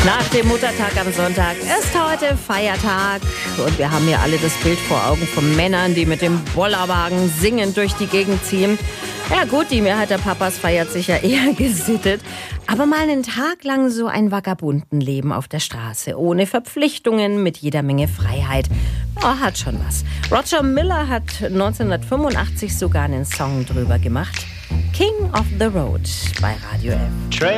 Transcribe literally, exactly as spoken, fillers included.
Nach dem Muttertag am Sonntag ist heute Feiertag und wir haben ja alle das Bild vor Augen von Männern, die mit dem Bollerwagen singend durch die Gegend ziehen. Ja gut, die Mehrheit der Papas feiert sich ja eher gesittet, aber mal einen Tag lang so ein Vagabundenleben auf der Straße, ohne Verpflichtungen, mit jeder Menge Freiheit. Oh, hat schon was. Roger Miller hat neunzehnhundertfünfundachtzig sogar einen Song drüber gemacht. King of the Road bei Radio F.